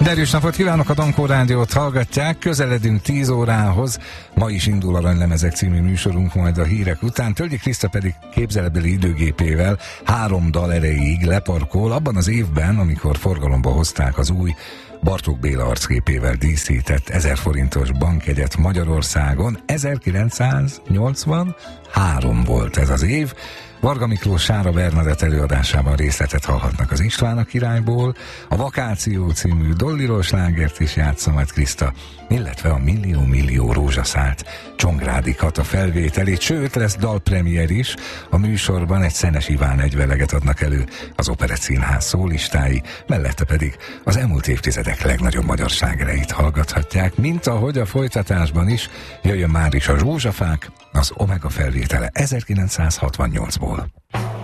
Derűs napot kívánok, a Dankó Rádiót hallgatják, közeledünk 10 órához. Ma is indul Aranylemezek című műsorunk, majd a hírek után. Tölgyi Kriszta pedig képzeletbeli időgépével 3 dal erejéig leparkol, abban az évben, amikor forgalomba hozták az új Bartók Béla arcképével díszített 1000 forintos bankjegyet Magyarországon. 1983 volt ez az év. Varga Miklós Sára Bernadett előadásában részletet hallhatnak az István a királyból, a Vakáció című Dolliról slágert is játsza majd Kriszta, illetve a Millió rózsaszált Csongrádi Kata felvételét, sőt lesz dalpremier is, a műsorban egy Szenes Iván egyveleget adnak elő az Operett Színház szólistái, mellette pedig az elmúlt évtizedek legnagyobb magyar slágereit hallgathatják, mint ahogy a folytatásban is jöjjön már is a Rózsafák, az Omega felvétele 1968-ból.